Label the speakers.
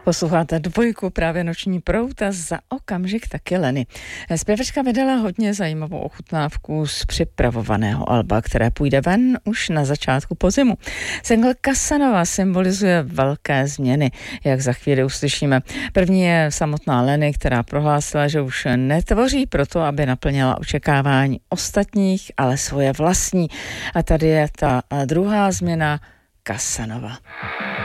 Speaker 1: Posloucháte Dvojku, právě Noční proud a za okamžik taky Leny. Zpěvačka vydala hodně zajímavou ochutnávku z připravovaného alba, které půjde ven už na začátku podzimu. Single Casanova symbolizuje velké změny, jak za chvíli uslyšíme. První je samotná Leny, která prohlásila, že už netvoří proto, aby naplnila očekávání ostatních, ale svoje vlastní. A tady je ta druhá změna, Casanova.